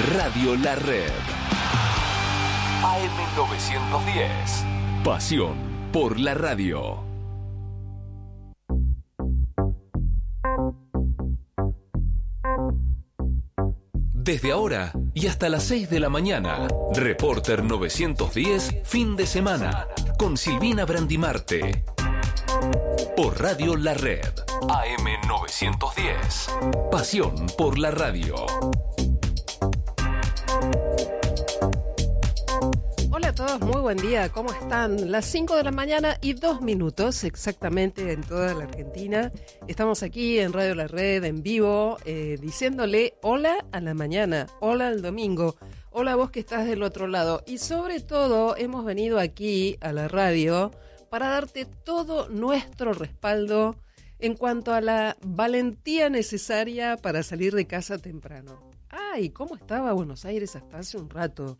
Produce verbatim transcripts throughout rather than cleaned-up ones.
Radio La Red. A M novecientos diez. Pasión por la radio. Desde ahora y hasta las seis de la mañana, Reporter novecientos diez, fin de semana, con Silvina Brandimarte. Por Radio La Red, A M novecientos diez. Pasión por la radio. Hola a todos, muy buen día, ¿cómo están? Las cinco de la mañana y dos minutos exactamente en toda la Argentina. Estamos aquí en Radio La Red, en vivo, eh, diciéndole hola a la mañana, hola al domingo, hola a vos que estás del otro lado. Y sobre todo hemos venido aquí a la radio para darte todo nuestro respaldo en cuanto a la valentía necesaria para salir de casa temprano. Ay, ¿cómo estaba Buenos Aires hasta hace un rato?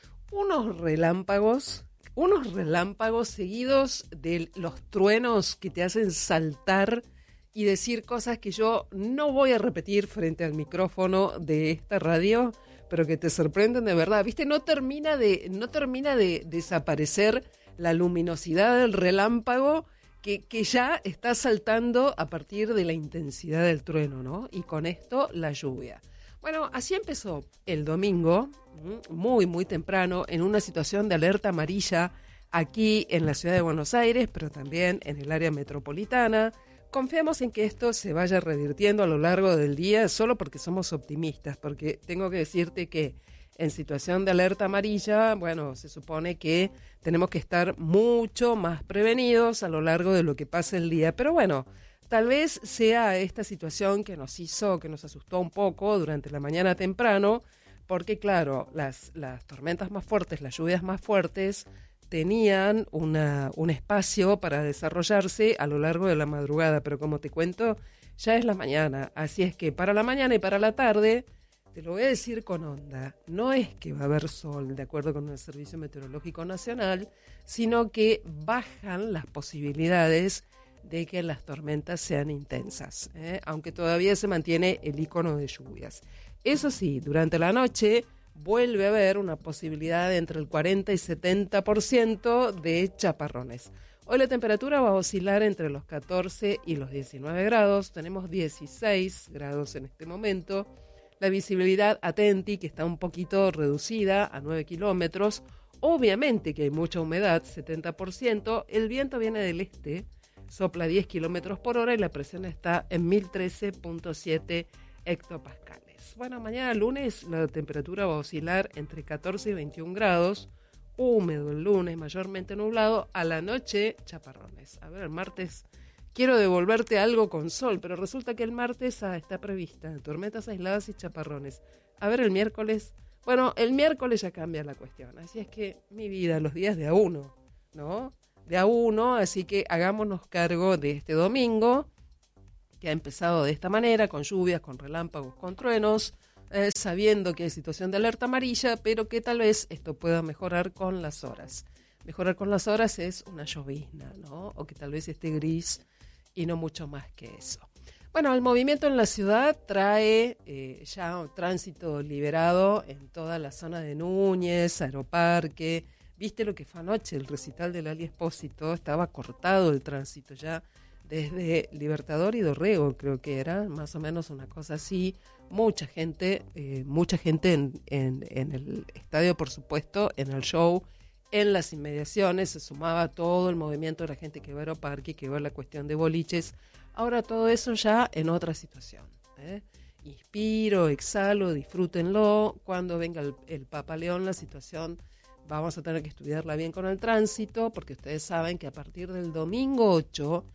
Unos relámpagos, unos relámpagos seguidos de los truenos que te hacen saltar y decir cosas que yo no voy a repetir frente al micrófono de esta radio, pero que te sorprenden de verdad. ¿Viste? No termina de, no termina de desaparecer la luminosidad del relámpago que, que ya está saltando a partir de la intensidad del trueno, ¿no? Y con esto la lluvia. Bueno, así empezó el domingo, muy, muy temprano, en una situación de alerta amarilla aquí en la ciudad de Buenos Aires, pero también en el área metropolitana. Confiamos en que esto se vaya revirtiendo a lo largo del día, solo porque somos optimistas, porque tengo que decirte que en situación de alerta amarilla, bueno, se supone que tenemos que estar mucho más prevenidos a lo largo de lo que pase el día, pero bueno, tal vez sea esta situación que nos hizo, que nos asustó un poco durante la mañana temprano, porque claro, las, las tormentas más fuertes, las lluvias más fuertes, tenían una, un espacio para desarrollarse a lo largo de la madrugada, pero como te cuento, ya es la mañana, así es que para la mañana y para la tarde, te lo voy a decir con onda, no es que va a haber sol, de acuerdo con el Servicio Meteorológico Nacional, sino que bajan las posibilidades de que las tormentas sean intensas, ¿eh? Aunque todavía se mantiene el icono de lluvias. Eso sí, durante la noche vuelve a haber una posibilidad de entre el cuarenta y setenta por ciento de chaparrones. Hoy la temperatura va a oscilar entre los catorce y los diecinueve grados, tenemos dieciséis grados en este momento, la visibilidad atenti que está un poquito reducida a nueve kilómetros, obviamente que hay mucha humedad, setenta por ciento, el viento viene del este, sopla diez kilómetros por hora y la presión está en mil trece punto siete hectopascales. Bueno, mañana lunes la temperatura va a oscilar entre catorce y veintiún grados, húmedo el lunes, mayormente nublado, a la noche chaparrones. A ver, el martes quiero devolverte algo con sol, pero resulta que el martes ah, está prevista tormentas aisladas y chaparrones. A ver, el miércoles, bueno, el miércoles ya cambia la cuestión, así es que mi vida, los días de a uno, ¿no? De a uno, así que hagámonos cargo de este domingo, que ha empezado de esta manera, con lluvias, con relámpagos, con truenos, eh, sabiendo que hay situación de alerta amarilla, pero que tal vez esto pueda mejorar con las horas. Mejorar con las horas es una llovizna, ¿no? O que tal vez esté gris y no mucho más que eso. Bueno, el movimiento en la ciudad trae eh, ya un tránsito liberado en toda la zona de Núñez, Aeroparque. Viste lo que fue anoche, el recital de Lali Espósito, estaba cortado el tránsito ya desde Libertador y Dorrego, creo que era más o menos una cosa así. Mucha gente, eh, mucha gente en, en, en el estadio, por supuesto, en el show, en las inmediaciones, se sumaba todo el movimiento de la gente que va a Aeroparque, que va a la cuestión de boliches. Ahora todo eso ya en otra situación, ¿eh? Inspiro, exhalo, disfrútenlo. Cuando venga el, el Papa León, la situación vamos a tener que estudiarla bien con el tránsito, porque ustedes saben que a partir del domingo ocho,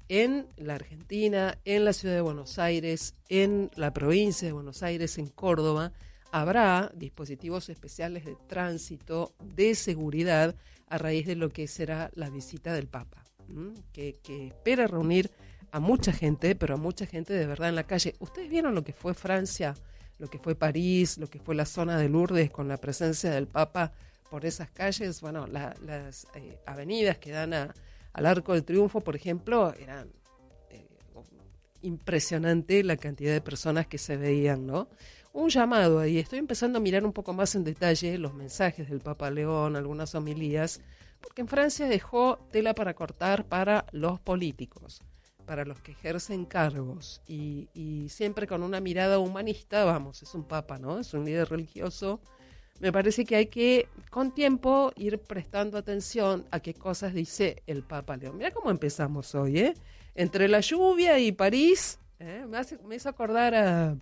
en la Argentina, en la ciudad de Buenos Aires, en la provincia de Buenos Aires, en Córdoba, habrá dispositivos especiales de tránsito, de seguridad, a raíz de lo que será la visita del Papa, ¿m? que, que espera reunir a mucha gente, pero a mucha gente de verdad en la calle. ¿Ustedes vieron lo que fue Francia, lo que fue París, lo que fue la zona de Lourdes con la presencia del Papa por esas calles? Bueno, la, las eh, avenidas que dan a, al Arco del Triunfo, por ejemplo, eran eh, impresionante la cantidad de personas que se veían, ¿no? un llamado ahí. Estoy empezando a mirar un poco más en detalle los mensajes del Papa León, algunas homilías, porque en Francia dejó tela para cortar para los políticos, para los que ejercen cargos, y, y siempre con una mirada humanista. Vamos, es un papa, ¿no? Es un líder religioso. Me parece que hay que, con tiempo, ir prestando atención a qué cosas dice el Papa León. Mira cómo empezamos hoy, ¿eh? Entre la lluvia y París, ¿eh? me, hace, me hizo acordar a,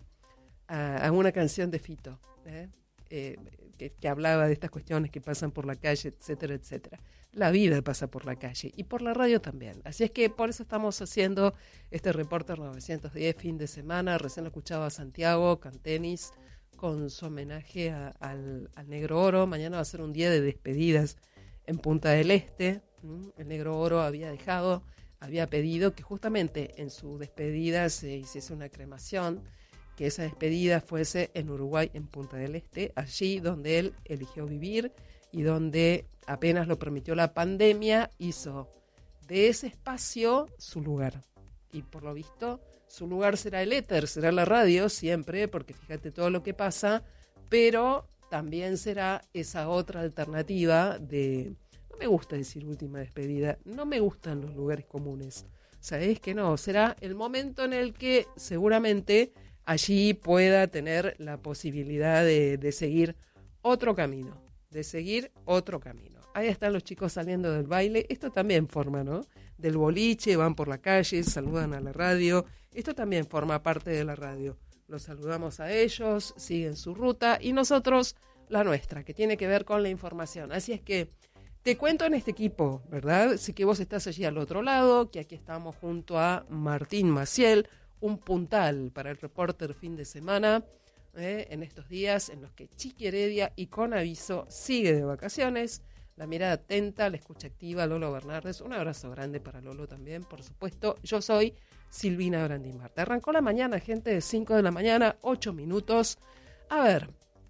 a, a una canción de Fito, ¿eh? Eh, que, que hablaba de estas cuestiones que pasan por la calle, etcétera, etcétera. La vida pasa por la calle y por la radio también. Así es que por eso estamos haciendo este Reporter novecientos diez fin de semana. Recién lo escuchaba a Santiago Cantenis con su homenaje a, al, al Negro Oro. Mañana va a ser un día de despedidas en Punta del Este. ¿Mm? El Negro Oro había dejado, había pedido que justamente en su despedida se hiciese una cremación, que esa despedida fuese en Uruguay, en Punta del Este, allí donde él eligió vivir y donde apenas lo permitió la pandemia, hizo de ese espacio su lugar. Y por lo visto, su lugar será el éter, será la radio siempre, porque fíjate todo lo que pasa, pero también será esa otra alternativa de, no me gusta decir última despedida, no me gustan los lugares comunes, ¿sabés que no? Será el momento en el que seguramente allí pueda tener la posibilidad de, de seguir otro camino, de seguir otro camino. Ahí están los chicos saliendo del baile, esto también forma, ¿no? Del boliche, van por la calle, saludan a la radio, esto también forma parte de la radio. Los saludamos a ellos, siguen su ruta y nosotros la nuestra, que tiene que ver con la información. Así es que te cuento en este equipo, ¿verdad? Sé que vos estás allí al otro lado, que aquí estamos junto a Martín Maciel, un puntal para el Reporter fin de semana, eh, en estos días en los que Chiqui Heredia y Con Aviso sigue de vacaciones. La mirada atenta, la escucha activa, Lolo Bernardes. Un abrazo grande para Lolo también, por supuesto. Yo soy Silvina Brandimarte. Arrancó la mañana, gente, de cinco de la mañana, ocho minutos. A ver,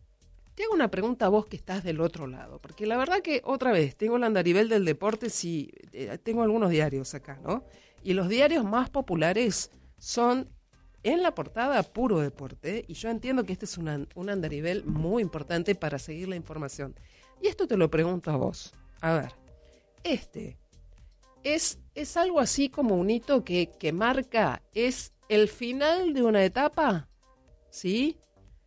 te hago una pregunta a vos que estás del otro lado, porque la verdad que otra vez tengo el andarivel del deporte, sí, eh, tengo algunos diarios acá, ¿no? Y los diarios más populares son en la portada puro deporte, y yo entiendo que este es una, un andarivel muy importante para seguir la información. Y esto te lo pregunto a vos. A ver, este es, es algo así como un hito que, que marca, es el final de una etapa, ¿sí?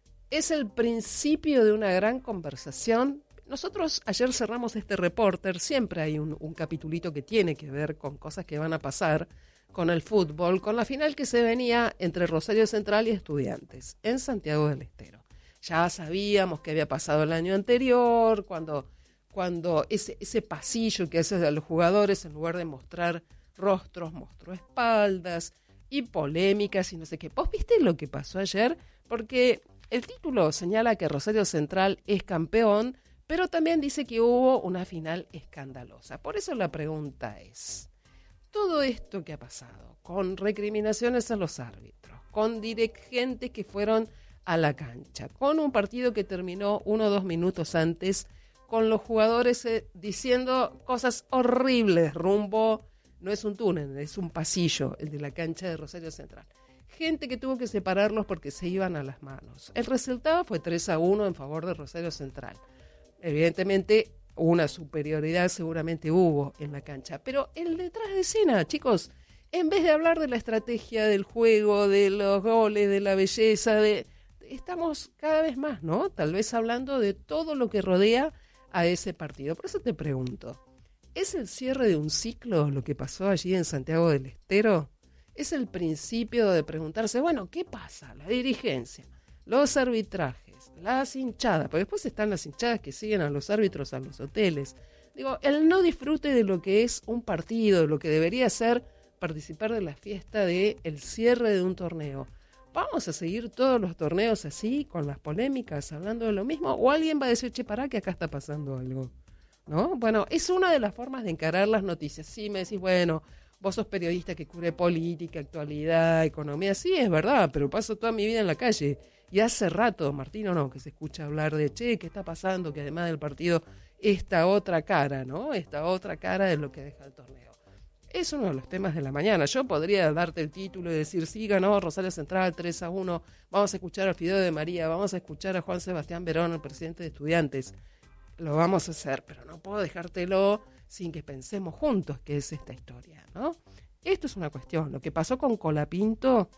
Es el principio de una gran conversación. Nosotros ayer cerramos este Reporter, siempre hay un, un capitulito que tiene que ver con cosas que van a pasar con el fútbol, con la final que se venía entre Rosario Central y Estudiantes en Santiago del Estero. Ya sabíamos que había pasado el año anterior, cuando, cuando ese, ese pasillo que hace a los jugadores, en lugar de mostrar rostros, mostró espaldas y polémicas y no sé qué. ¿Vos viste lo que pasó ayer? Porque el título señala que Rosario Central es campeón, pero también dice que hubo una final escandalosa. Por eso la pregunta es, todo esto que ha pasado, con recriminaciones a los árbitros, con dirigentes que fueron a la cancha, con un partido que terminó uno o dos minutos antes, con los jugadores eh, diciendo cosas horribles rumbo, no es un túnel, es un pasillo, el de la cancha de Rosario Central. Gente que tuvo que separarlos porque se iban a las manos. El resultado fue tres a uno en favor de Rosario Central. Evidentemente, una superioridad seguramente hubo en la cancha, pero el detrás de escena, chicos, en vez de hablar de la estrategia del juego, de los goles, de la belleza, de estamos cada vez más, ¿no? Tal vez hablando de todo lo que rodea a ese partido. Por eso te pregunto, ¿es el cierre de un ciclo lo que pasó allí en Santiago del Estero? ¿Es el principio de preguntarse, bueno, ¿qué pasa? La dirigencia, los arbitrajes, las hinchadas, porque después están las hinchadas que siguen a los árbitros a los hoteles. Digo, el no disfrute de lo que es un partido, de lo que debería ser participar de la fiesta del cierre de un torneo. ¿Vamos a seguir todos los torneos así, con las polémicas, hablando de lo mismo? ¿O alguien va a decir, che, pará, que acá está pasando algo? ¿No? Bueno, es una de las formas de encarar las noticias. Sí, me decís, bueno, vos sos periodista que cubre política, actualidad, economía. Sí, es verdad, pero paso toda mi vida en la calle. Y hace rato, Martín, o no, que se escucha hablar de, che, ¿qué está pasando? Que además del partido, esta otra cara, ¿no? Esta otra cara de lo que deja el torneo. Es uno de los temas de la mañana. Yo podría darte el título y decir, sí, ganó Rosario Central tres a uno, vamos a escuchar al Fideo de María, vamos a escuchar a Juan Sebastián Verón, el presidente de Estudiantes. Lo vamos a hacer, pero no puedo dejártelo sin que pensemos juntos qué es esta historia, ¿no? Esto es una cuestión. Lo que pasó con Colapinto,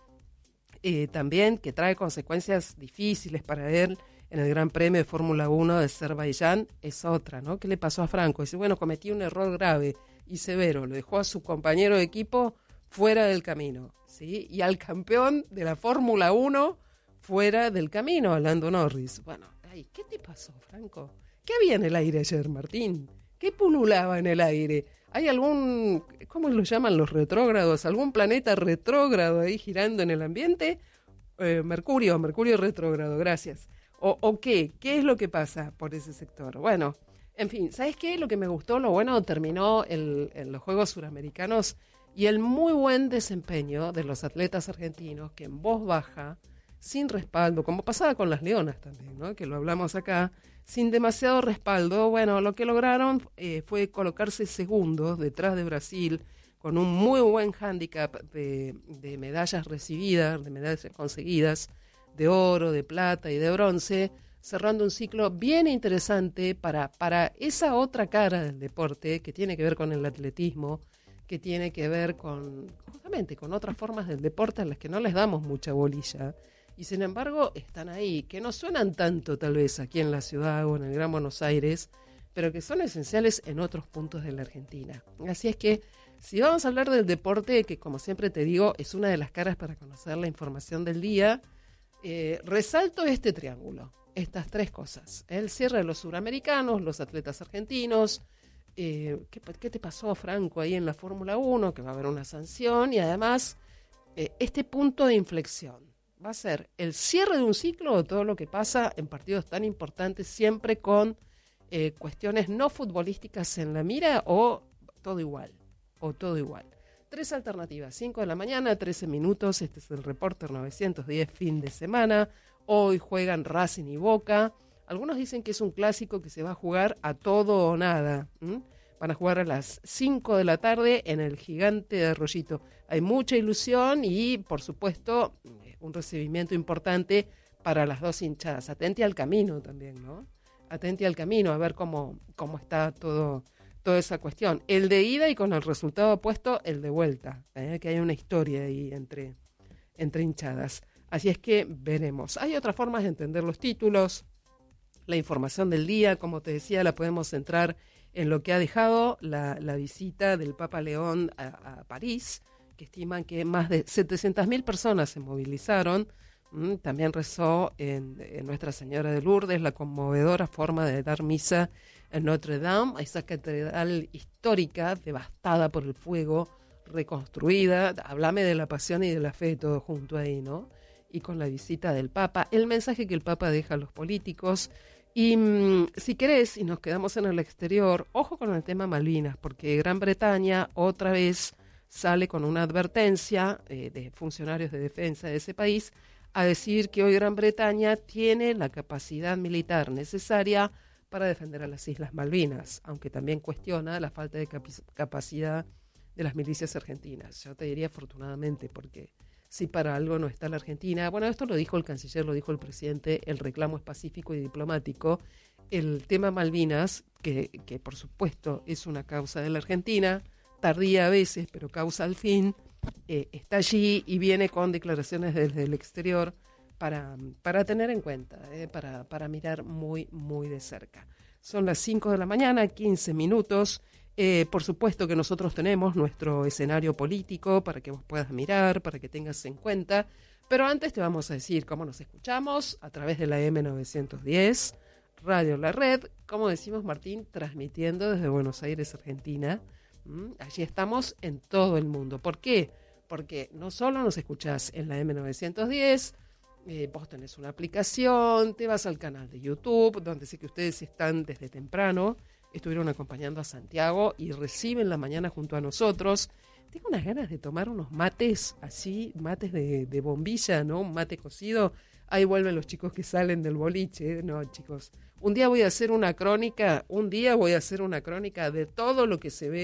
eh, también, que trae consecuencias difíciles para él en el Gran Premio de Fórmula uno de Azerbaiyán, es otra, ¿no? ¿Qué le pasó a Franco? Dice, bueno, cometí un error grave y severo, lo dejó a su compañero de equipo fuera del camino, ¿sí? Y al campeón de la Fórmula uno fuera del camino, Lando Norris. Bueno, ay, ¿qué te pasó, Franco? ¿Qué había en el aire ayer, Martín? ¿Qué pululaba en el aire? ¿Hay algún, cómo lo llaman los retrógrados, algún planeta retrógrado ahí girando en el ambiente? Eh, Mercurio, Mercurio retrógrado, gracias. O, ¿O qué? ¿Qué es lo que pasa por ese sector? Bueno, en fin, ¿sabes qué? Lo que me gustó, lo bueno, terminó el, en los Juegos Suramericanos y el muy buen desempeño de los atletas argentinos que en voz baja, sin respaldo, como pasaba con las leonas también, ¿no? Que lo hablamos acá, sin demasiado respaldo, bueno, lo que lograron eh, fue colocarse segundos detrás de Brasil, con un muy buen hándicap de, de medallas recibidas, de medallas conseguidas, de oro, de plata y de bronce, cerrando un ciclo bien interesante para, para esa otra cara del deporte que tiene que ver con el atletismo, que tiene que ver con, justamente, con otras formas del deporte a las que no les damos mucha bolilla. Y sin embargo están ahí, que no suenan tanto tal vez aquí en la ciudad o en el Gran Buenos Aires, pero que son esenciales en otros puntos de la Argentina. Así es que si vamos a hablar del deporte, que como siempre te digo, es una de las caras para conocer la información del día, eh, resalto este triángulo, estas tres cosas. El cierre de los suramericanos, los atletas argentinos, eh, ¿qué, ¿qué te pasó, Franco, ahí en la Fórmula uno? Que va a haber una sanción y además eh, este punto de inflexión. Va a ser el cierre de un ciclo de todo lo que pasa en partidos tan importantes, siempre con eh, cuestiones no futbolísticas en la mira o todo igual, o todo igual. Tres alternativas, cinco de la mañana, trece minutos, este es el Reporter novecientos diez, fin de semana. Hoy juegan Racing y Boca. Algunos dicen que es un clásico que se va a jugar a todo o nada. ¿Mm? Van a jugar a las cinco de la tarde en el Gigante de Arroyito. Hay mucha ilusión y, por supuesto, un recibimiento importante para las dos hinchadas. Atenti al camino también, ¿no? Atenti al camino, a ver cómo, cómo está todo, toda esa cuestión. El de ida y con el resultado opuesto, el de vuelta. ¿eh? Que hay una historia ahí entre, entre hinchadas. Así es que veremos. Hay otras formas de entender los títulos. La información del día, como te decía, la podemos centrar en lo que ha dejado la, la visita del Papa León a, a París, que estiman que más de setecientas mil personas se movilizaron. Mm, también rezó en, en Nuestra Señora de Lourdes, la conmovedora forma de dar misa en Notre Dame, esa catedral histórica devastada por el fuego, reconstruida. Háblame de la pasión y de la fe, todo junto ahí, ¿no? Y con la visita del Papa, el mensaje que el Papa deja a los políticos. Y mmm, si querés, y nos quedamos en el exterior, ojo con el tema Malvinas, porque Gran Bretaña otra vez sale con una advertencia eh, de funcionarios de defensa de ese país a decir que hoy Gran Bretaña tiene la capacidad militar necesaria para defender a las Islas Malvinas, aunque también cuestiona la falta de capi- capacidad de las milicias argentinas. Yo te diría afortunadamente, porque si para algo no está la Argentina, bueno, esto lo dijo el canciller, lo dijo el presidente, el reclamo es pacífico y diplomático. El tema Malvinas, que, que por supuesto es una causa de la Argentina, tardía a veces, pero causa al fin, eh, está allí y viene con declaraciones desde el exterior para, para tener en cuenta, eh, para, para mirar muy, muy de cerca. Son las cinco de la mañana, quince minutos. Eh, por supuesto que nosotros tenemos nuestro escenario político para que vos puedas mirar, para que tengas en cuenta, pero antes te vamos a decir cómo nos escuchamos a través de la eme novecientos diez, Radio La Red, como decimos, Martín, transmitiendo desde Buenos Aires, Argentina. ¿Mm? Allí estamos en todo el mundo. ¿Por qué? Porque no solo nos escuchás en la eme novecientos diez, eh, vos tenés una aplicación, te vas al canal de YouTube, donde sé que ustedes están desde temprano, estuvieron acompañando a Santiago y reciben la mañana junto a nosotros. Tengo unas ganas de tomar unos mates así, mates de, de bombilla, ¿no? Un mate cocido. Ahí vuelven los chicos que salen del boliche. No, chicos, un día voy a hacer una crónica, un día voy a hacer una crónica de todo lo que se ve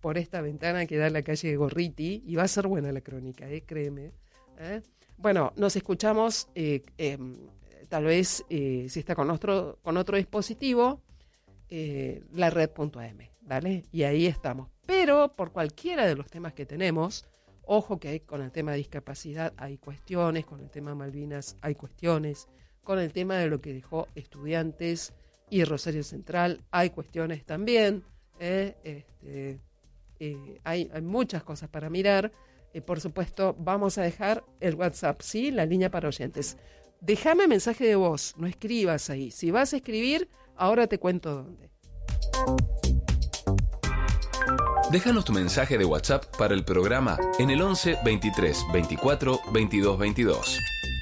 por esta ventana que da a la calle Gorriti, y va a ser buena la crónica, eh, créeme. ¿eh? Bueno, nos escuchamos, eh, eh, tal vez, eh, si está con otro, con otro dispositivo, eh, la red punto a eme, ¿vale? Y ahí estamos. Pero por cualquiera de los temas que tenemos, ojo que hay con el tema de discapacidad hay cuestiones, con el tema Malvinas hay cuestiones, con el tema de lo que dejó Estudiantes y Rosario Central hay cuestiones también. Eh, este, eh, hay, hay muchas cosas para mirar. Eh, por supuesto, vamos a dejar el WhatsApp, ¿sí? La línea para oyentes. Déjame mensaje de voz, no escribas ahí. Si vas a escribir, ahora te cuento dónde. Déjanos tu mensaje de WhatsApp para el programa en el once veintitrés veinticuatro veintidós veintidós.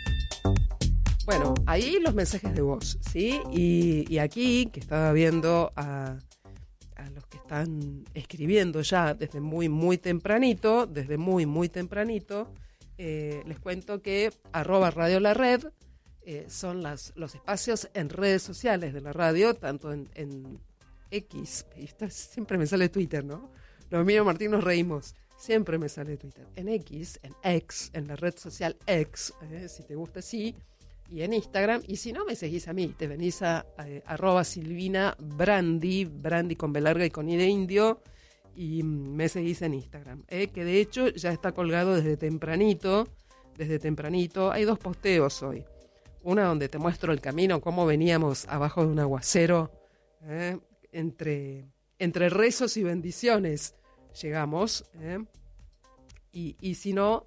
Bueno, ahí los mensajes de voz, ¿sí? Y, y aquí, que estaba viendo a, a los que están escribiendo ya desde muy, muy tempranito, desde muy, muy tempranito, eh, les cuento que arroba Radio La Red eh, son las, los espacios en redes sociales de la radio, tanto en, en X, siempre me sale Twitter, ¿no? Lo mío, Martín, nos reímos. Siempre me sale Twitter. En X, en X, en la red social X, eh, si te gusta, sí. Y en Instagram. Y si no, me seguís a mí. Te venís a eh, arroba Silvina Brandi, Brandi con B larga y con I de indio. Y me seguís en Instagram. Eh, que de hecho ya está colgado desde tempranito. Desde tempranito. Hay dos posteos hoy. Una donde te muestro el camino, cómo veníamos abajo de un aguacero. Eh, entre, entre rezos y bendiciones. Llegamos, ¿eh? y, y si no,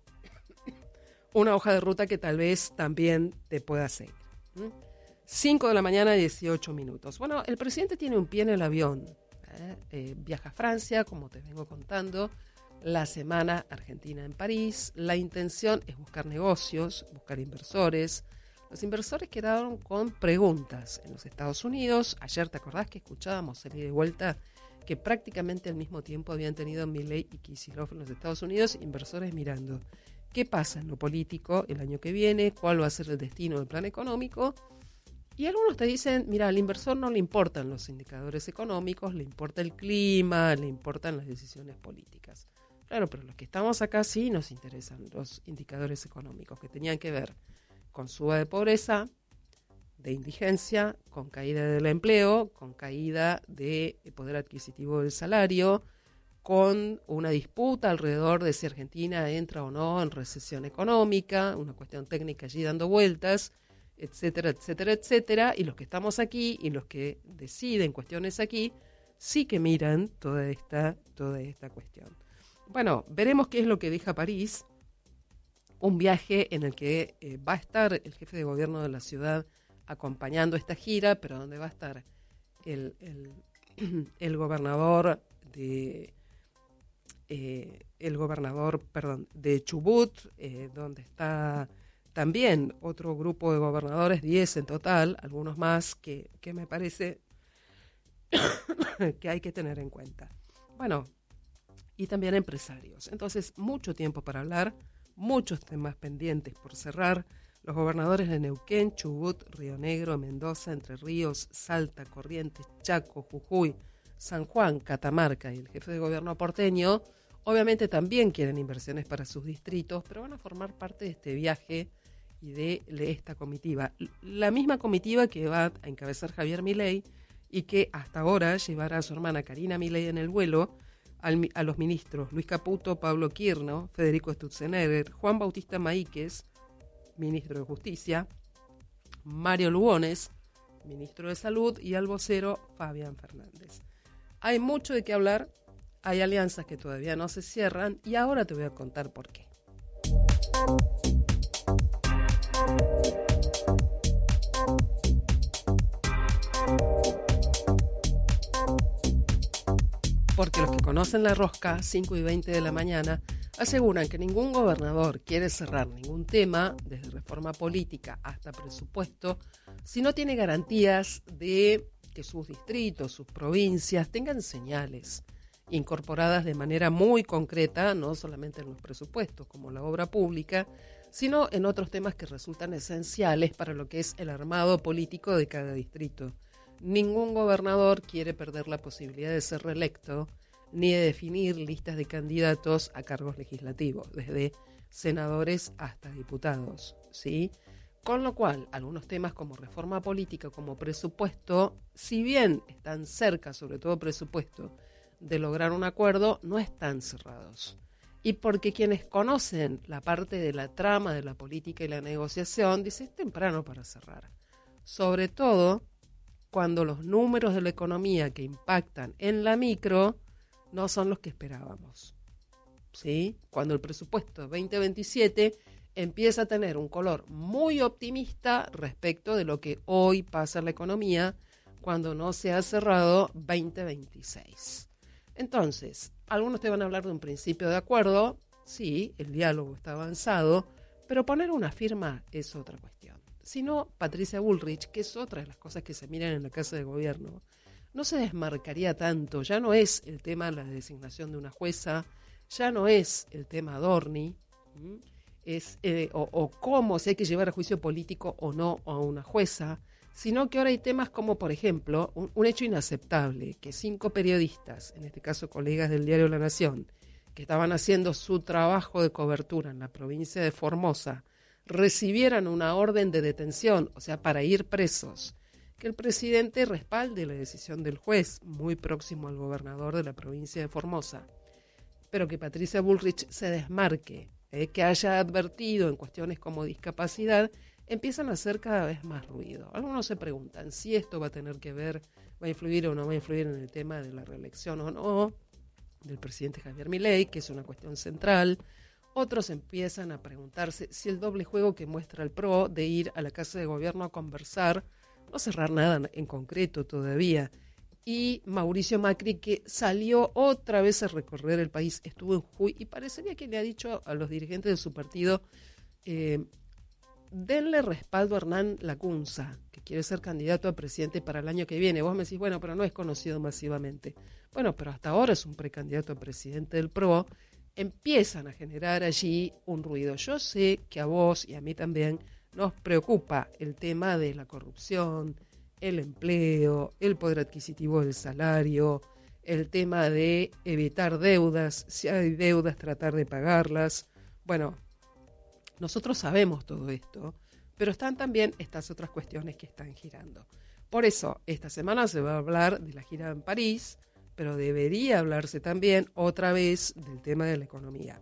una hoja de ruta que tal vez también te pueda seguir. ¿eh? cinco de la mañana, dieciocho minutos. Bueno, el presidente tiene un pie en el avión. ¿eh? Eh, viaja a Francia, como te vengo contando, la semana argentina en París. La intención es buscar negocios, buscar inversores. Los inversores quedaron con preguntas en los Estados Unidos. Ayer, ¿te acordás que escuchábamos salir de vuelta que prácticamente al mismo tiempo habían tenido Milei y Kicillof en los Estados Unidos, inversores mirando qué pasa en lo político el año que viene, cuál va a ser el destino del plan económico? Y algunos te dicen, mira, al inversor no le importan los indicadores económicos, le importa el clima, le importan las decisiones políticas. Claro, pero los que estamos acá sí nos interesan los indicadores económicos, que tenían que ver con suba de pobreza, de indigencia, con caída del empleo, con caída de poder adquisitivo del salario, con una disputa alrededor de si Argentina entra o no en recesión económica, una cuestión técnica allí dando vueltas, etcétera, etcétera, etcétera. Y los que estamos aquí y los que deciden cuestiones aquí, sí que miran toda esta, toda esta cuestión. Bueno, veremos qué es lo que deja París, un viaje en el que eh, va a estar el jefe de gobierno de la ciudad acompañando esta gira, pero donde va a estar el, el, el gobernador de eh, el gobernador, perdón, de Chubut, eh, donde está también otro grupo de gobernadores, diez en total, algunos más que, que me parece que hay que tener en cuenta. Bueno, y también empresarios. Entonces, mucho tiempo para hablar, muchos temas pendientes por cerrar. Los gobernadores de Neuquén, Chubut, Río Negro, Mendoza, Entre Ríos, Salta, Corrientes, Chaco, Jujuy, San Juan, Catamarca y el jefe de gobierno porteño, obviamente también quieren inversiones para sus distritos, pero van a formar parte de este viaje y de, de esta comitiva. La misma comitiva que va a encabezar Javier Milei y que hasta ahora llevará a su hermana Karina Milei en el vuelo, al, a los ministros Luis Caputo, Pablo Quirno, Federico Sturzenegger, Juan Bautista Maíquez, ministro de Justicia, Mario Lugones, ministro de Salud, y al vocero Fabián Fernández. Hay mucho de qué hablar, hay alianzas que todavía no se cierran y ahora te voy a contar por qué. Porque los que conocen la rosca, cinco y veinte de la mañana, aseguran que ningún gobernador quiere cerrar ningún tema, desde reforma política hasta presupuesto, si no tiene garantías de que sus distritos, sus provincias tengan señales incorporadas de manera muy concreta, no solamente en los presupuestos como la obra pública, sino en otros temas que resultan esenciales para lo que es el armado político de cada distrito. Ningún gobernador quiere perder la posibilidad de ser reelecto ni de definir listas de candidatos a cargos legislativos, desde senadores hasta diputados, ¿sí? Con lo cual, algunos temas como reforma política, como presupuesto, si bien están cerca, sobre todo presupuesto, de lograr un acuerdo, no están cerrados. Y porque quienes conocen la parte de la trama de la política y la negociación, dicen, es temprano para cerrar. Sobre todo cuando los números de la economía que impactan en la micro no son los que esperábamos, ¿sí? Cuando el presupuesto veinte veintisiete empieza a tener un color muy optimista respecto de lo que hoy pasa en la economía cuando no se ha cerrado veinte veintiséis. Entonces, algunos te van a hablar de un principio de acuerdo, sí, el diálogo está avanzado, pero poner una firma es otra cuestión. Si no, Patricia Bullrich, que es otra de las cosas que se miran en la Casa de Gobierno, no se desmarcaría tanto, ya no es el tema de la designación de una jueza, ya no es el tema Dorni, es eh, o, o cómo, si hay que llevar a juicio político o no a una jueza, sino que ahora hay temas como, por ejemplo, un, un hecho inaceptable, que cinco periodistas, en este caso colegas del diario La Nación, que estaban haciendo su trabajo de cobertura en la provincia de Formosa, recibieran una orden de detención, o sea, para ir presos, que el presidente respalde la decisión del juez, muy próximo al gobernador de la provincia de Formosa, pero que Patricia Bullrich se desmarque, eh, que haya advertido en cuestiones como discapacidad, empiezan a hacer cada vez más ruido. Algunos se preguntan si esto va a tener que ver, va a influir o no va a influir en el tema de la reelección o no del presidente Javier Milei, que es una cuestión central. Otros empiezan a preguntarse si el doble juego que muestra el P R O de ir a la Casa de Gobierno a conversar, no cerrar nada en concreto todavía, y Mauricio Macri, que salió otra vez a recorrer el país, estuvo en Jujuy y parecería que le ha dicho a los dirigentes de su partido, eh, denle respaldo a Hernán Lacunza, que quiere ser candidato a presidente para el año que viene. Vos me decís, bueno, pero no es conocido masivamente. Bueno, pero hasta ahora es un precandidato a presidente del P R O. Empiezan a generar allí un ruido. Yo sé que a vos y a mí también nos preocupa el tema de la corrupción, el empleo, el poder adquisitivo del salario, el tema de evitar deudas, si hay deudas, tratar de pagarlas. Bueno, nosotros sabemos todo esto, pero están también estas otras cuestiones que están girando. Por eso, esta semana se va a hablar de la gira en París, pero debería hablarse también otra vez del tema de la economía.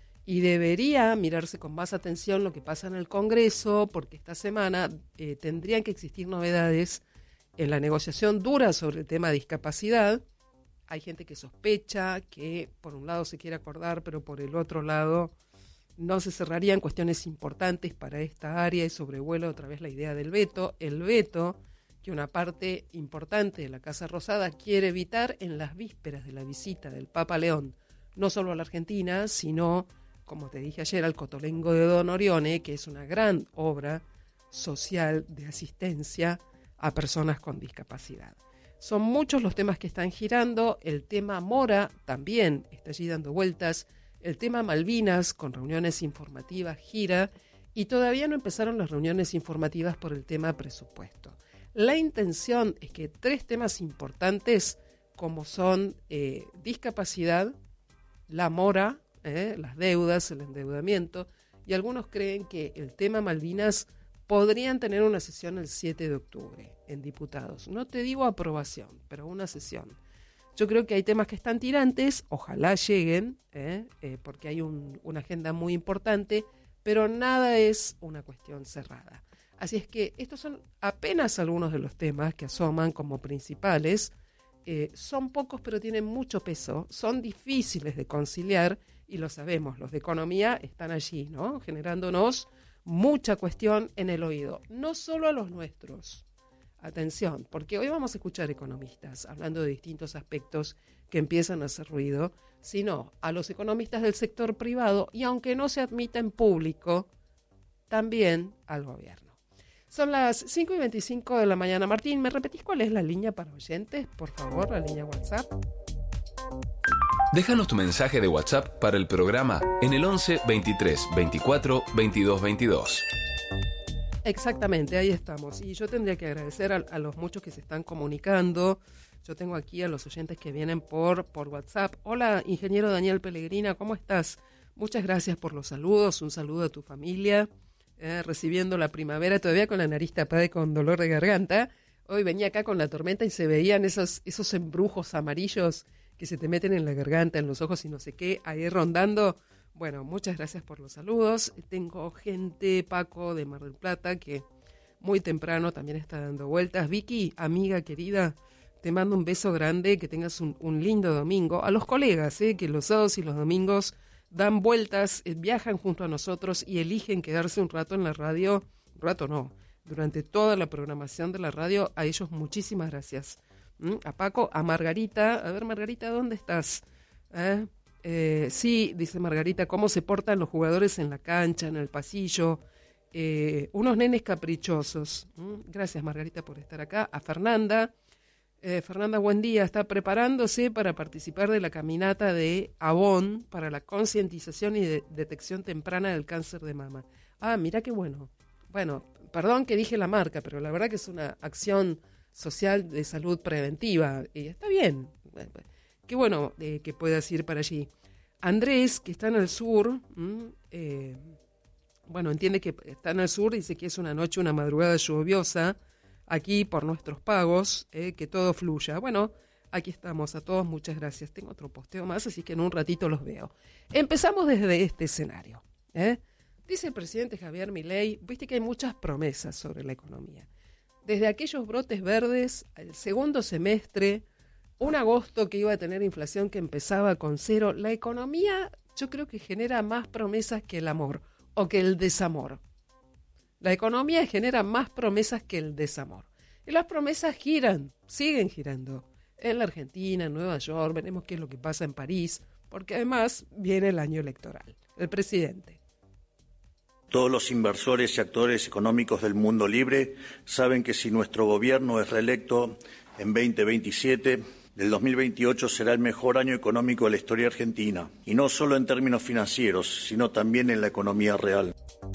Y debería mirarse con más atención lo que pasa en el Congreso, porque esta semana eh, tendrían que existir novedades en la negociación dura sobre el tema de discapacidad. Hay gente que sospecha que por un lado se quiere acordar, pero por el otro lado no se cerrarían cuestiones importantes para esta área y sobrevuela otra vez la idea del veto. El veto que una parte importante de la Casa Rosada quiere evitar en las vísperas de la visita del Papa León, no solo a la Argentina, sino, como te dije ayer, al Cotolengo de Don Orione, que es una gran obra social de asistencia a personas con discapacidad. Son muchos los temas que están girando. El tema Mora también está allí dando vueltas. El tema Malvinas, con reuniones informativas, gira, y todavía no empezaron las reuniones informativas por el tema presupuesto. La intención es que tres temas importantes, como son eh, discapacidad, la mora, eh, las deudas, el endeudamiento, y algunos creen que el tema Malvinas podrían tener una sesión el siete de octubre en diputados. No te digo aprobación, pero una sesión. Yo creo que hay temas que están tirantes, ojalá lleguen, eh, eh, porque hay un, una agenda muy importante, pero nada es una cuestión cerrada. Así es que estos son apenas algunos de los temas que asoman como principales. Eh, son pocos, pero tienen mucho peso, son difíciles de conciliar y lo sabemos, los de economía están allí, ¿no? Generándonos mucha cuestión en el oído, no solo a los nuestros. Atención, porque hoy vamos a escuchar economistas hablando de distintos aspectos que empiezan a hacer ruido, sino a los economistas del sector privado y aunque no se admita en público, también al gobierno. Son las cinco y veinticinco de la mañana. Martín, ¿me repetís cuál es la línea para oyentes? Por favor, la línea WhatsApp. Déjanos tu mensaje de WhatsApp para el programa en el once veintitrés veinticuatro veintidós veintidós. Exactamente, ahí estamos. Y yo tendría que agradecer a, a los muchos que se están comunicando. Yo tengo aquí a los oyentes que vienen por, por WhatsApp. Hola, ingeniero Daniel Pellegrina, ¿cómo estás? Muchas gracias por los saludos. Un saludo a tu familia. Eh, recibiendo la primavera, todavía con la nariz tapada y con dolor de garganta. Hoy venía acá con la tormenta y se veían esos, esos embrujos amarillos que se te meten en la garganta, en los ojos y no sé qué, ahí rondando. Bueno, muchas gracias por los saludos. Tengo gente, Paco de Mar del Plata, que muy temprano también está dando vueltas. Vicky, amiga querida, te mando un beso grande, que tengas un, un lindo domingo. A los colegas, eh, que los sábados y los domingos dan vueltas, eh, viajan junto a nosotros y eligen quedarse un rato en la radio, un rato no, durante toda la programación de la radio. A ellos muchísimas gracias. ¿Mm? A Paco, a Margarita. A ver, Margarita, ¿dónde estás? ¿Eh? Eh, sí, dice Margarita, cómo se portan los jugadores en la cancha, en el pasillo. Eh, unos nenes caprichosos. ¿Mm? Gracias, Margarita, por estar acá. A Fernanda. Eh, Fernanda, buen día. Está preparándose para participar de la caminata de Avon para la concientización y de detección temprana del cáncer de mama. Ah, mira qué bueno. Bueno, perdón que dije la marca, pero la verdad que es una acción social de salud preventiva. Y está bien. Qué bueno eh, que puedas ir para allí. Andrés, que está en el sur, eh, bueno, entiende que está en el sur, dice que es una noche, una madrugada lluviosa, aquí por nuestros pagos, eh, que todo fluya. Bueno, aquí estamos, a todos muchas gracias. Tengo otro posteo más, así que en un ratito los veo. Empezamos desde este escenario. ¿eh? Dice el presidente Javier Milei, viste que hay muchas promesas sobre la economía. Desde aquellos brotes verdes, el segundo semestre, un agosto que iba a tener inflación que empezaba con cero, la economía yo creo que genera más promesas que el amor o que el desamor. La economía genera más promesas que el desamor. Y las promesas giran, siguen girando. En la Argentina, en Nueva York, veremos qué es lo que pasa en París, porque además viene el año electoral. El presidente. Todos los inversores y actores económicos del mundo libre saben que si nuestro gobierno es reelecto en veinte veintisiete, el dos mil veintiocho será el mejor año económico de la historia argentina, y no solo en términos financieros, sino también en la economía real.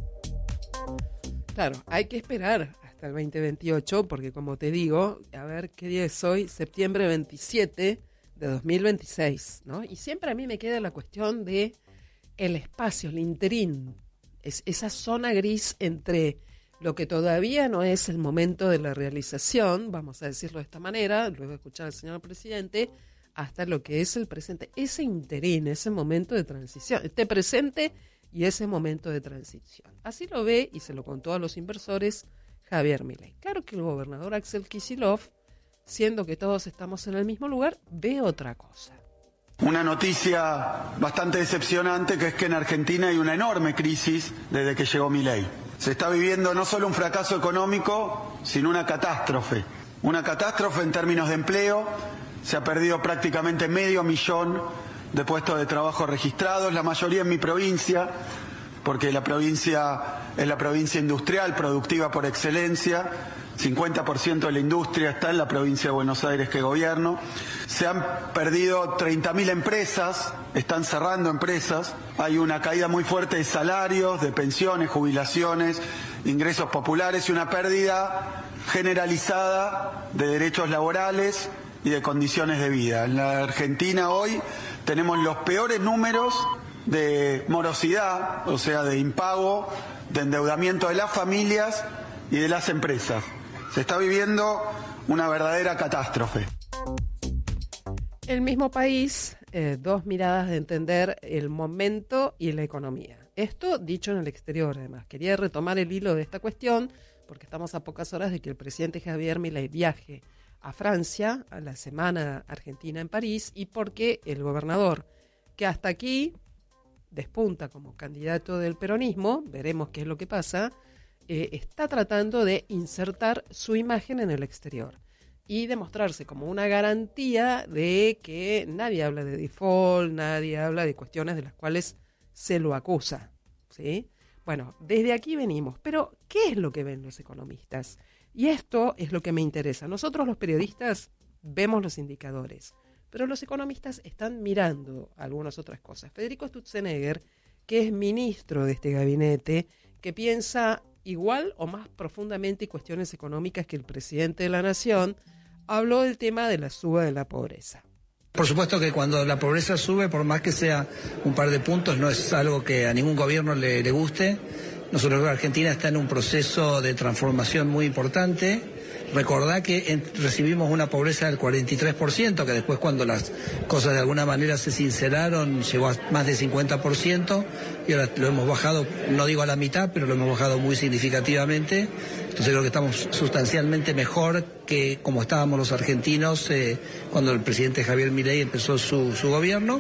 Claro, hay que esperar hasta el veinte veintiocho, porque como te digo, a ver qué día es hoy, septiembre veintisiete de dos mil veintiséis, ¿no? Y siempre a mí me queda la cuestión de el espacio, el interín, es esa zona gris entre lo que todavía no es el momento de la realización, vamos a decirlo de esta manera, luego de escuchar al señor presidente, hasta lo que es el presente, ese interín, ese momento de transición, este presente y ese momento de transición. Así lo ve y se lo contó a los inversores Javier Milei. Claro que el gobernador Axel Kicillof, siendo que todos estamos en el mismo lugar, ve otra cosa. Una noticia bastante decepcionante, que es que en Argentina hay una enorme crisis desde que llegó Milei. Se está viviendo no solo un fracaso económico, sino una catástrofe. Una catástrofe en términos de empleo. Se ha perdido prácticamente medio millón de puestos de trabajo registrados, la mayoría en mi provincia, porque la provincia es la provincia industrial, productiva por excelencia. cincuenta por ciento de la industria está en la provincia de Buenos Aires que gobierno. Se han perdido treinta mil empresas, están cerrando empresas. Hay una caída muy fuerte de salarios, de pensiones, jubilaciones, ingresos populares y una pérdida generalizada de derechos laborales y de condiciones de vida. En la Argentina hoy tenemos los peores números de morosidad, o sea, de impago, de endeudamiento de las familias y de las empresas. Se está viviendo una verdadera catástrofe. El mismo país, eh, dos miradas de entender el momento y la economía. Esto dicho en el exterior, además. Quería retomar el hilo de esta cuestión porque estamos a pocas horas de que el presidente Javier Milei viaje a Francia, a la Semana Argentina en París, y porque el gobernador, que hasta aquí despunta como candidato del peronismo, veremos qué es lo que pasa, eh, está tratando de insertar su imagen en el exterior y demostrarse como una garantía de que nadie habla de default, nadie habla de cuestiones de las cuales se lo acusa, ¿sí? Bueno, desde aquí venimos, pero ¿qué es lo que ven los economistas? Y esto es lo que me interesa. Nosotros los periodistas vemos los indicadores, pero los economistas están mirando algunas otras cosas. Federico Sturzenegger, que es ministro de este gabinete, que piensa igual o más profundamente cuestiones económicas que el presidente de la Nación, habló del tema de la suba de la pobreza. Por supuesto que cuando la pobreza sube, por más que sea un par de puntos, no es algo que a ningún gobierno le, le guste. Nosotros, Argentina está en un proceso de transformación muy importante. Recordá que en, recibimos una pobreza del cuarenta y tres por ciento, que después cuando las cosas de alguna manera se sinceraron llegó a más del cincuenta por ciento, y ahora lo hemos bajado, no digo a la mitad, pero lo hemos bajado muy significativamente. Entonces creo que estamos sustancialmente mejor que como estábamos los argentinos eh, cuando el presidente Javier Milei empezó su, su gobierno.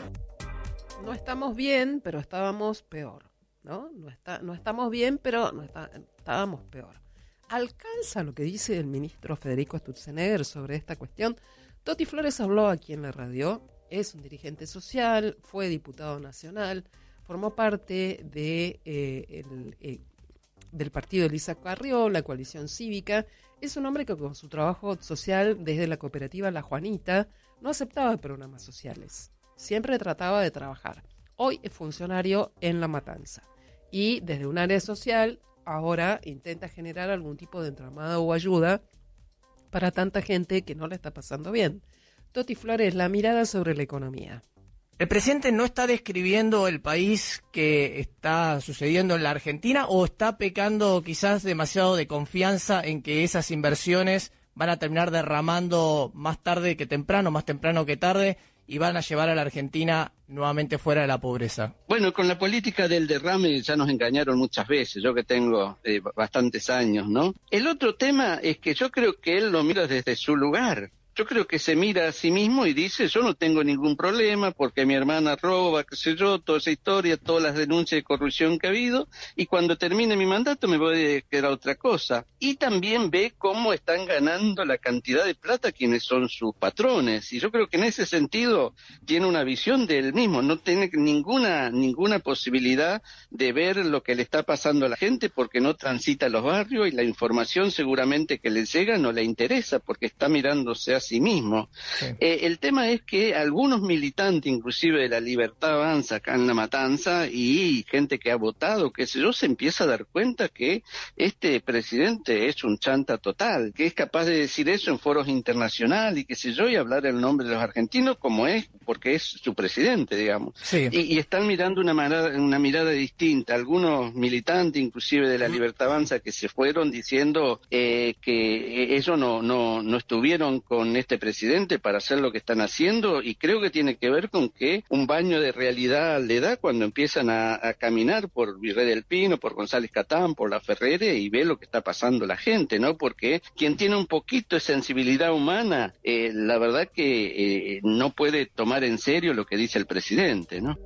No estamos bien, pero estábamos peor, ¿no? No, está, no estamos bien, pero no está, estábamos peor. ¿Alcanza lo que dice el ministro Federico Sturzenegger sobre esta cuestión? Toti Flores habló aquí en la radio, es un dirigente social, fue diputado nacional, formó parte de, eh, el, eh, del partido de Elisa Carrió, la coalición cívica. Es un hombre que con su trabajo social desde la cooperativa La Juanita no aceptaba programas sociales, siempre trataba de trabajar. Hoy es funcionario en La Matanza y desde un área social ahora intenta generar algún tipo de entramado o ayuda para tanta gente que no la está pasando bien. Toti Flores, la mirada sobre la economía. ¿El presidente no está describiendo el país que está sucediendo en la Argentina o está pecando quizás demasiado de confianza en que esas inversiones van a terminar derramando más tarde que temprano, más temprano que tarde, y van a llevar a la Argentina nuevamente fuera de la pobreza? Bueno, con la política del derrame ya nos engañaron muchas veces, yo que tengo eh, bastantes años, ¿no? El otro tema es que yo creo que él lo mira desde su lugar. Yo creo que se mira a sí mismo y dice, yo no tengo ningún problema porque mi hermana roba, qué sé yo, toda esa historia, todas las denuncias de corrupción que ha habido, y cuando termine mi mandato me voy a quedar otra cosa. Y también ve cómo están ganando la cantidad de plata quienes son sus patrones, y yo creo que en ese sentido tiene una visión de él mismo, no tiene ninguna, ninguna posibilidad de ver lo que le está pasando a la gente porque no transita los barrios y la información seguramente que le llega no le interesa porque está mirándose a sí mismo. Sí. Eh, el tema es que algunos militantes, inclusive de la Libertad Avanza acá en La Matanza, y gente que ha votado, qué sé yo, se empieza a dar cuenta que este presidente es un chanta total, que es capaz de decir eso en foros internacionales y qué sé yo, y hablar el nombre de los argentinos como es, porque es su presidente, digamos. Sí. Y, y están mirando una mirada, una mirada distinta. Algunos militantes, inclusive de la Libertad Avanza, que se fueron diciendo eh, que ellos no, no, no estuvieron con este presidente para hacer lo que están haciendo, y creo que tiene que ver con que un baño de realidad le da cuando empiezan a, a caminar por Virrey del Pino, por González Catán, por La Ferrere, y ve lo que está pasando la gente, ¿no? Porque quien tiene un poquito de sensibilidad humana, eh, la verdad que eh, no puede tomar en serio lo que dice el presidente, ¿no?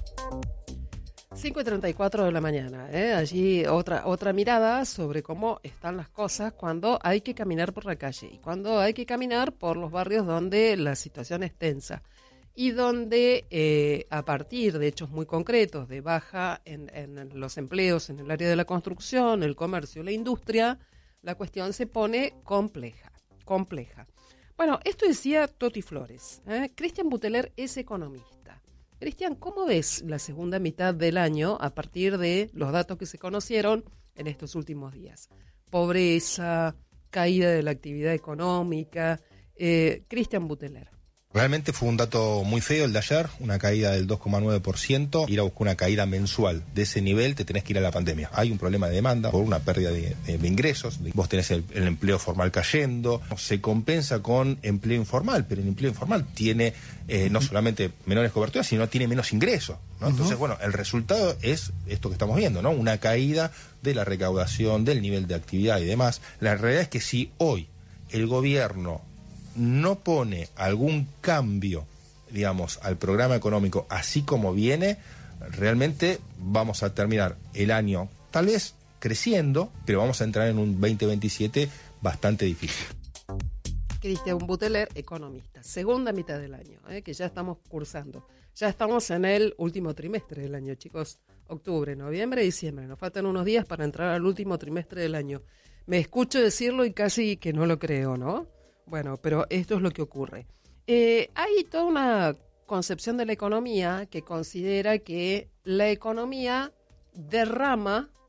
cinco y treinta y cuatro de la mañana, ¿eh? Allí otra otra mirada sobre cómo están las cosas cuando hay que caminar por la calle y cuando hay que caminar por los barrios donde la situación es tensa y donde eh, a partir de hechos muy concretos de baja en, en los empleos en el área de la construcción, el comercio, la industria, la cuestión se pone compleja, compleja. Bueno, esto decía Toti Flores, ¿eh? Cristian Buteler es economista. Cristian, ¿cómo ves la segunda mitad del año a partir de los datos que se conocieron en estos últimos días? Pobreza, caída de la actividad económica. Eh, Cristian Buteler. Realmente fue un dato muy feo el de ayer, una caída del dos coma nueve por ciento. Ir a buscar una caída mensual de ese nivel, te tenés que ir a la pandemia. Hay un problema de demanda por una pérdida de, de, de ingresos. Vos tenés el, el empleo formal cayendo, se compensa con empleo informal, pero el empleo informal tiene eh, no solamente menores coberturas, sino tiene menos ingresos, ¿no? Uh-huh. Entonces, bueno, el resultado es esto que estamos viendo, ¿no? Una caída de la recaudación, del nivel de actividad y demás. La realidad es que si hoy el gobierno no pone algún cambio, digamos, al programa económico así como viene, realmente vamos a terminar el año tal vez creciendo, pero vamos a entrar en un veinte veintisiete bastante difícil. Cristian Buteler, economista. Segunda mitad del año, ¿eh? Que ya estamos cursando. Ya estamos en el último trimestre del año, chicos. Octubre, noviembre, diciembre. Nos faltan unos días para entrar al último trimestre del año. Me escucho decirlo y casi que no lo creo, ¿no? Bueno, pero esto es lo que ocurre. Eh, hay toda una concepción de la economía que considera que la economía derrama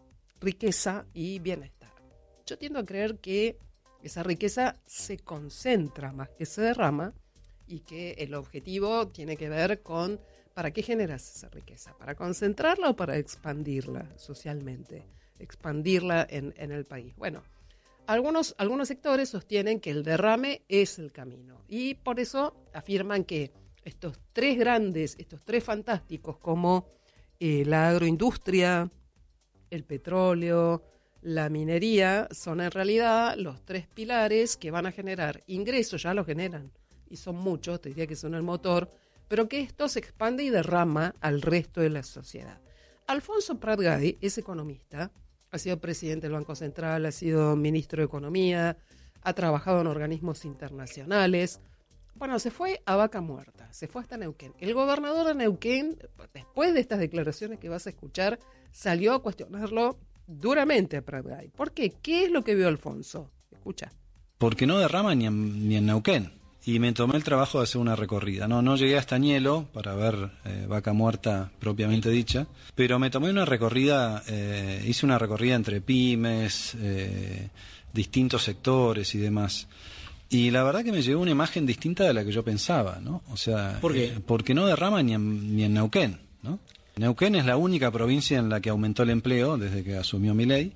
riqueza y bienestar. Yo tiendo a creer que esa riqueza se concentra más que se derrama y que el objetivo tiene que ver con ¿para qué generas esa riqueza? ¿Para concentrarla o para expandirla socialmente? Expandirla en, en el país. Bueno, algunos, algunos sectores sostienen que el derrame es el camino y por eso afirman que estos tres grandes, estos tres fantásticos como eh, la agroindustria, el petróleo, la minería, son en realidad los tres pilares que van a generar ingresos, ya lo generan, y son muchos, te diría que son el motor, pero que esto se expande y derrama al resto de la sociedad. Alfonso Prat-Gay es economista, ha sido presidente del Banco Central, ha sido ministro de Economía, ha trabajado en organismos internacionales. Bueno, se fue a vaca muerta, se fue hasta Neuquén. El gobernador de Neuquén, después de estas declaraciones que vas a escuchar, salió a cuestionarlo duramente a Prat-Gay. ¿Por qué? ¿Qué es lo que vio Alfonso? Escucha. Porque no derrama ni en, ni en Neuquén. Y me tomé el trabajo de hacer una recorrida. No, no llegué hasta Añelo para ver eh, vaca muerta propiamente dicha, pero me tomé una recorrida, eh, hice una recorrida entre pymes, eh, distintos sectores y demás. Y la verdad que me llegó una imagen distinta de la que yo pensaba, ¿no? O sea, ¿por qué? Eh, porque no derrama ni en, ni en Neuquén, ¿no? Neuquén es la única provincia en la que aumentó el empleo desde que asumió Milei.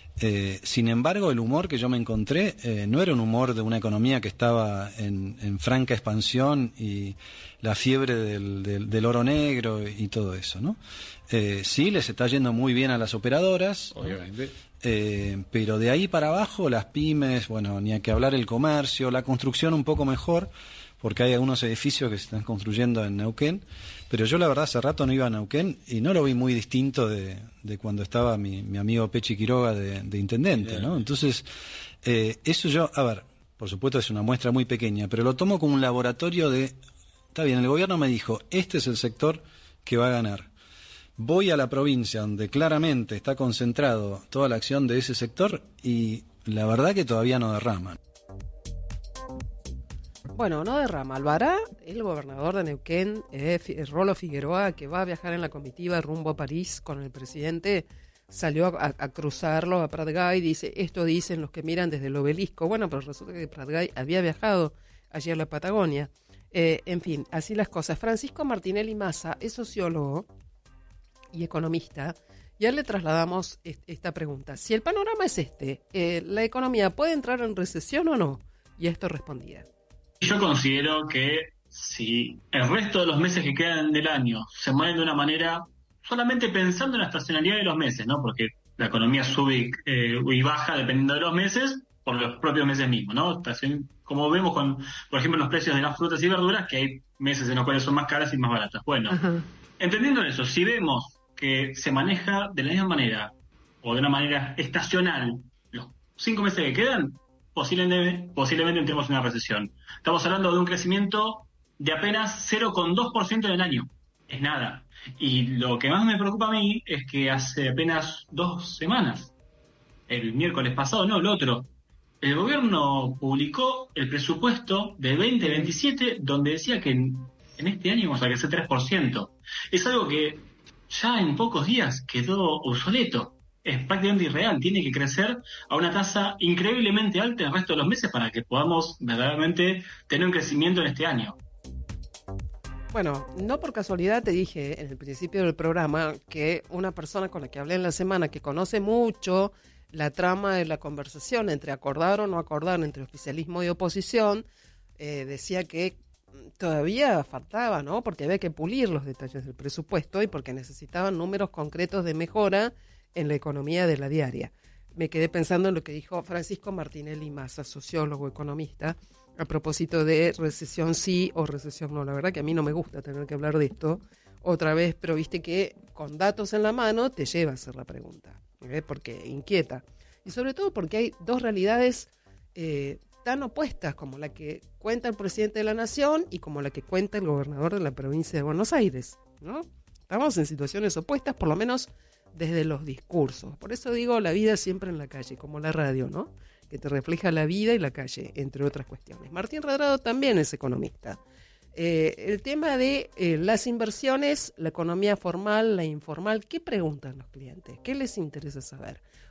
Eh, sin embargo, el humor que yo me encontré eh, no era un humor de una economía que estaba en, en franca expansión y la fiebre del, del, del oro negro y todo eso, ¿no? Eh, sí, les está yendo muy bien a las operadoras, obviamente, eh, pero de ahí para abajo las pymes, bueno, ni hay que hablar el comercio, la construcción un poco mejor, porque hay algunos edificios que se están construyendo en Neuquén, pero yo la verdad hace rato no iba a Neuquén y no lo vi muy distinto de, de cuando estaba mi, mi amigo Pechi Quiroga de, de intendente, ¿no? Entonces, eh, eso yo, a ver, por supuesto es una muestra muy pequeña, pero lo tomo como un laboratorio de, está bien, el gobierno me dijo, este es el sector que va a ganar. Voy a la provincia donde claramente está concentrado toda la acción de ese sector y la verdad que todavía no derraman. Bueno, no derrama. Alvará, el gobernador de Neuquén, eh, Rolo Figueroa, que va a viajar en la comitiva rumbo a París con el presidente, salió a, a cruzarlo a Prat-Gay, dice, esto dicen los que miran desde el obelisco. Bueno, pero resulta que Prat-Gay había viajado allí a la Patagonia. Eh, en fin, así las cosas. Francisco Martinelli Massa es sociólogo y economista, y a él le trasladamos esta pregunta. Si el panorama es este, eh, ¿la economía puede entrar en recesión o no? Y esto respondía. Yo considero que si el resto de los meses que quedan del año se mueven de una manera, solamente pensando en la estacionalidad de los meses, ¿no? Porque la economía sube y, eh, y baja dependiendo de los meses, por los propios meses mismos, ¿no? Estación, como vemos con, por ejemplo, los precios de las frutas y verduras, que hay meses en los cuales son más caras y más baratas. Bueno, uh-huh. Entendiendo eso, si vemos que se maneja de la misma manera, o de una manera estacional, los cinco meses que quedan, Posiblemente, posiblemente entremos en una recesión. Estamos hablando de un crecimiento de apenas cero coma dos por ciento en el año. Es nada. Y lo que más me preocupa a mí es que hace apenas dos semanas, el miércoles pasado, no, el otro, el gobierno publicó el presupuesto de veinte veintisiete donde decía que en, en este año vamos a crecer tres por ciento. Es algo que ya en pocos días quedó obsoleto. Es prácticamente irreal, tiene que crecer a una tasa increíblemente alta el resto de los meses para que podamos verdaderamente tener un crecimiento en este año. Bueno, no por casualidad te dije en el principio del programa que una persona con la que hablé en la semana que conoce mucho la trama de la conversación entre acordar o no acordar entre oficialismo y oposición, eh, decía que todavía faltaba, ¿no? Porque había que pulir los detalles del presupuesto y porque necesitaban números concretos de mejora en la economía de la diaria. Me quedé pensando en lo que dijo Francisco Martinelli Massa, sociólogo, economista, a propósito de recesión sí o recesión no. La verdad que a mí no me gusta tener que hablar de esto otra vez, pero viste que con datos en la mano te lleva a hacer la pregunta, ¿eh? Porque inquieta. Y sobre todo porque hay dos realidades eh, tan opuestas como la que cuenta el presidente de la Nación y como la que cuenta el gobernador de la provincia de Buenos Aires, ¿no? Estamos en situaciones opuestas, por lo menos desde los discursos. Por eso digo la vida siempre en la calle, como la radio, ¿no? Que te refleja la vida y la calle, entre otras cuestiones. Martín Redrado también es economista. Eh, el tema de eh, las inversiones, la economía formal, la informal, ¿qué preguntan los clientes? ¿Qué les interesa saber?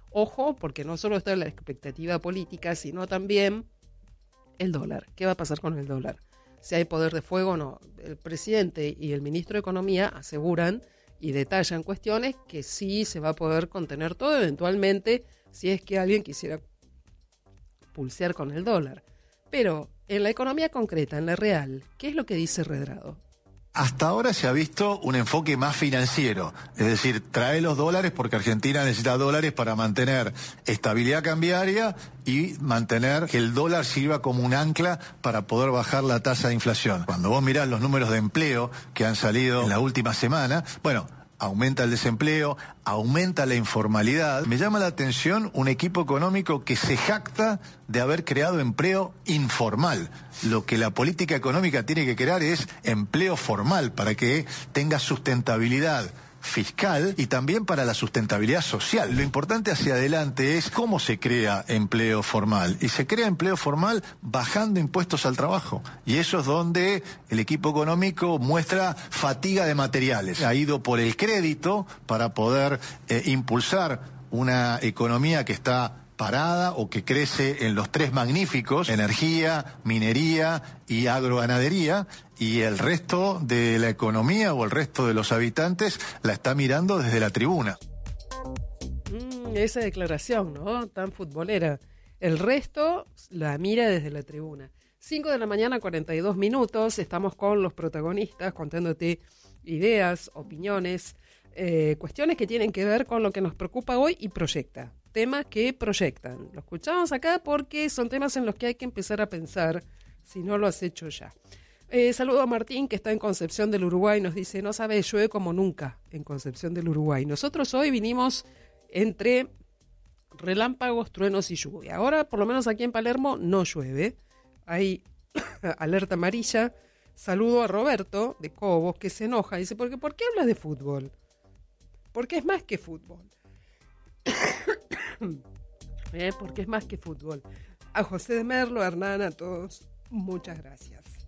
Ojo, porque no solo está la expectativa política, sino también el dólar. ¿Qué va a pasar con el dólar? Si hay poder de fuego o no. El presidente y el ministro de Economía aseguran y detallan cuestiones que sí se va a poder contener todo eventualmente si es que alguien quisiera pulsear con el dólar. Pero en la economía concreta, en la real, ¿qué es lo que dice Redrado? Hasta ahora se ha visto un enfoque más financiero, es decir, trae los dólares porque Argentina necesita dólares para mantener estabilidad cambiaria y mantener que el dólar sirva como un ancla para poder bajar la tasa de inflación. Cuando vos mirás los números de empleo que han salido en la última semana, bueno, aumenta el desempleo, aumenta la informalidad. Me llama la atención un equipo económico que se jacta de haber creado empleo informal. Lo que la política económica tiene que crear es empleo formal para que tenga sustentabilidad fiscal y también para la sustentabilidad social. Lo importante hacia adelante es cómo se crea empleo formal. Y se crea empleo formal bajando impuestos al trabajo. Y eso es donde el equipo económico muestra fatiga de materiales. Ha ido por el crédito para poder eh, impulsar una economía que está parada o que crece en los tres magníficos: energía, minería y agroganadería, y el resto de la economía o el resto de los habitantes la está mirando desde la tribuna. Mm, esa declaración, ¿no? Tan futbolera. El resto la mira desde la tribuna. cinco de la mañana, cuarenta y dos minutos. Estamos con los protagonistas contándote ideas, opiniones, eh, cuestiones que tienen que ver con lo que nos preocupa hoy y proyecta. Temas que proyectan. Lo escuchamos acá porque son temas en los que hay que empezar a pensar si no lo has hecho ya. Eh, saludo a Martín, que está en Concepción del Uruguay. Nos dice, no sabe, llueve como nunca en Concepción del Uruguay. Nosotros hoy vinimos entre relámpagos, truenos y lluvia. Ahora, por lo menos aquí en Palermo, no llueve. Hay alerta amarilla. Saludo a Roberto de Cobos, que se enoja. Dice, ¿por qué, ¿por qué hablas de fútbol? Porque es más que fútbol. eh, porque es más que fútbol. A José de Merlo, a Hernán, a todos, muchas gracias.